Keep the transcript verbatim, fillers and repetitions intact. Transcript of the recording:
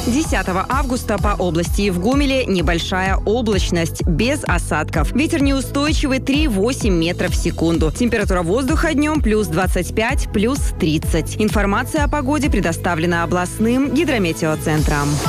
десятого августа по области и в Гомеле небольшая облачность, без осадков. Ветер неустойчивый три-восемь метров в секунду. Температура воздуха днем плюс двадцать пять, плюс тридцать. Информация о погоде предоставлена областным гидрометеоцентром.